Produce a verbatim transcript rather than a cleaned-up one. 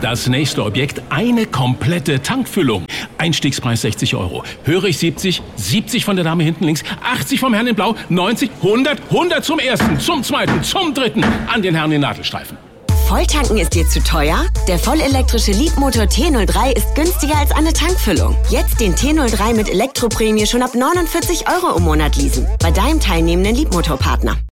Das nächste Objekt, eine komplette Tankfüllung. Einstiegspreis sechzig Euro. Höre ich siebzig, siebzig von der Dame hinten links, achtzig vom Herrn in Blau, neunzig, hundert, hundert zum ersten, zum zweiten, zum dritten, an den Herrn in Nadelstreifen. Volltanken ist dir zu teuer? Der vollelektrische Leapmotor T null drei ist günstiger als eine Tankfüllung. Jetzt den T null drei mit Elektroprämie schon ab neunundvierzig Euro im Monat leasen. Bei deinem teilnehmenden Leapmotor-Partner.